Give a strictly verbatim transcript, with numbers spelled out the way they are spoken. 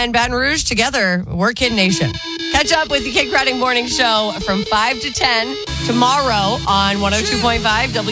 and Baton Rouge together. We're Kid Nation. Catch up with the Kid Craddock Morning Show from five to ten tomorrow on one oh two point five W